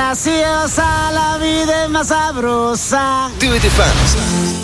graciosa, la vida es más sabrosa. TVT Fans.